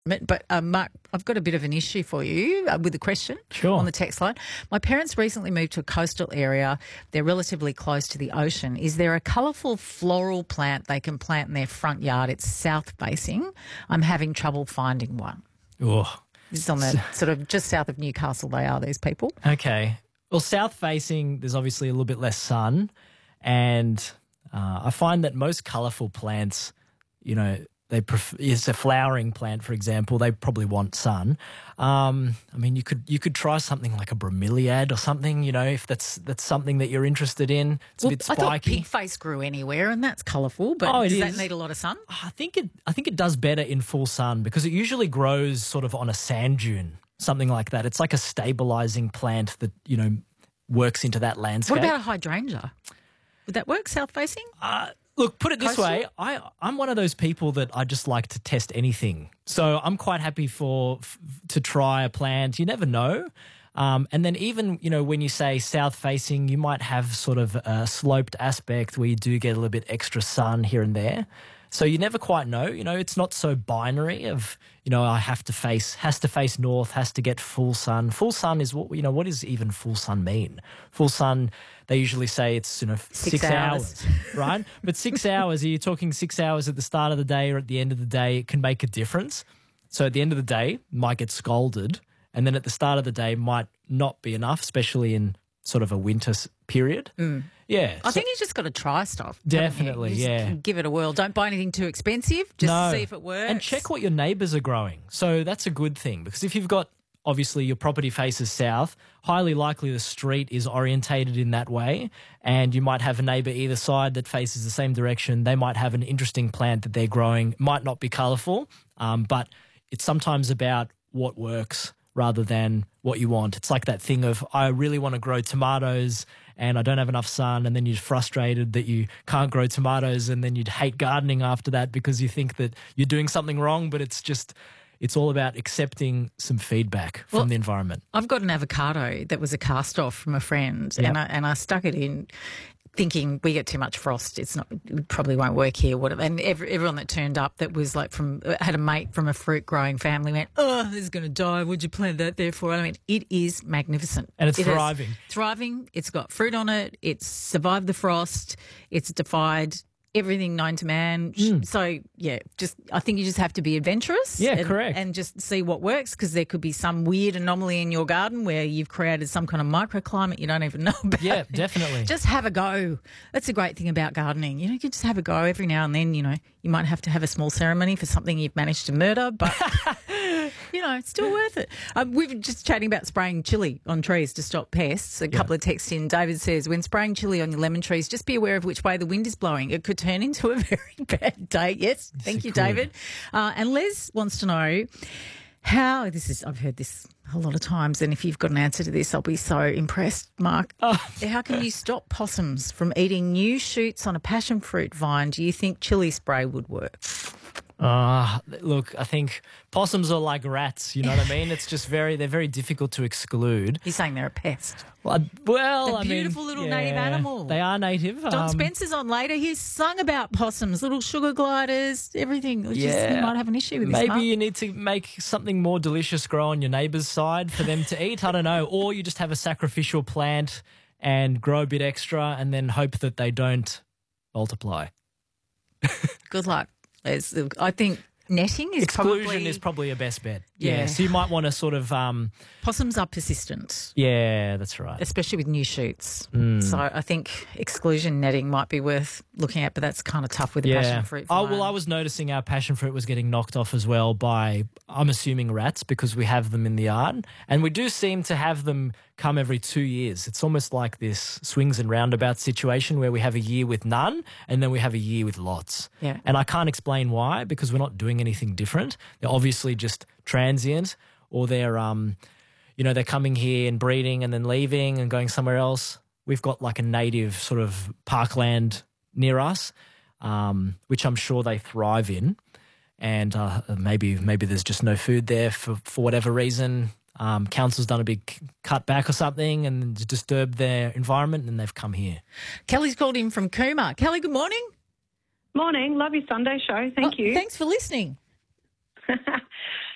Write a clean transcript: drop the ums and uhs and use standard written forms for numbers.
But Mark, I've got a bit of an issue for you with the question on the text line. My parents recently moved to a coastal area. They're relatively close to the ocean. Is there a colourful floral plant they can plant in their front yard? It's south facing. I'm having trouble finding one. Oh. This is on the sort of just south of Newcastle. They are, these people. Okay. Well, south facing, there's obviously a little bit less sun, and I find that most colourful plants, it's a flowering plant, for example. They probably want sun. You could try something like a bromeliad or something. If that's something that you're interested in. It's a bit spiky. I thought pigface grew anywhere, and that's colourful. But does that need a lot of sun? I think it does better in full sun because it usually grows sort of on a sand dune, something like that. It's like a stabilising plant that works into that landscape. What about a hydrangea? Would that work south facing? Look, put it this way, I'm one of those people that I just like to test anything. So I'm quite happy to try a plant. You never know. And then even, when you say south-facing, you might have sort of a sloped aspect where you do get a little bit extra sun here and there. So you never quite know. It's not so binary of, has to face north, has to get full sun. Full sun is what does even full sun mean? Full sun, they usually say it's, 6 hours, right? But 6 hours, are you talking 6 hours at the start of the day or at the end of the day? It can make a difference. So at the end of the day, might get scalded. And then at the start of the day might not be enough, especially in sort of a winter period. Mm. Yeah. I think you just got to try stuff. Definitely, yeah. Give it a whirl. Don't buy anything too expensive. Just see if it works. And check what your neighbours are growing. So that's a good thing because if you've got, obviously, your property faces south, highly likely the street is orientated in that way, and you might have a neighbour either side that faces the same direction. They might have an interesting plant that they're growing. Might not be colourful, but it's sometimes about what works rather than what you want. It's like that thing of, I really want to grow tomatoes and I don't have enough sun, and then you're frustrated that you can't grow tomatoes, and then you'd hate gardening after that because you think that you're doing something wrong, but it's all about accepting some feedback from the environment. I've got an avocado that was a cast off from a friend, and I stuck it in thinking we get too much frost. It probably won't work here. Whatever. And everyone that turned up that was like had a mate from a fruit growing family went, oh, this is going to die. Would you plant that there for? I mean, it is magnificent. And it's thriving. Thriving. It's got fruit on it. It's survived the frost. It's defied everything known to man. So, I think you just have to be adventurous. Yeah, correct. And just see what works, because there could be some weird anomaly in your garden where you've created some kind of microclimate you don't even know about. Yeah, definitely. Just have a go. That's a great thing about gardening. You can just have a go every now and then. You might have to have a small ceremony for something you've managed to murder, but... it's still worth it. We were just chatting about spraying chili on trees to stop pests. A couple of texts in. David says, when spraying chili on your lemon trees, just be aware of which way the wind is blowing. It could turn into a very bad day. Yes, thank you, David. And Les wants to know I've heard this a lot of times, and if you've got an answer to this, I'll be so impressed, Mark. How can you stop possums from eating new shoots on a passion fruit vine? Do you think chili spray would work? Look, I think possums are like rats, you know what I mean? It's just they're very difficult to exclude. You're saying they're a pest. Well, beautiful little native animal. They are native. Don Spencer's on later. He's sung about possums, little sugar gliders, everything. You might have an issue with this. Maybe you need to make something more delicious grow on your neighbour's side for them to eat. I don't know. Or you just have a sacrificial plant and grow a bit extra and then hope that they don't multiply. Good luck. I think netting is exclusion is probably a best bet. Yeah. So you might want to sort of possums are persistent. Yeah, that's right. Especially with new shoots. So I think exclusion netting might be worth looking at, but that's kind of tough with the passion fruit. Oh, well, I was noticing our passion fruit was getting knocked off as well by, I'm assuming, rats, because we have them in the yard, and we do seem to have them come every 2 years. It's almost like this swings and roundabouts situation where we have a year with none and then we have a year with lots. Yeah. And I can't explain why, because we're not doing anything different. They're obviously just transient, or they're they're coming here and breeding and then leaving and going somewhere else. We've got like a native sort of parkland near us, which I'm sure they thrive in. And maybe there's just no food there for whatever reason. Council's done a big cutback or something and disturbed their environment, and they've come here. Kelly's called in from Cooma. Kelly, good morning. Morning. Love your Sunday show. Thank you. Thanks for listening.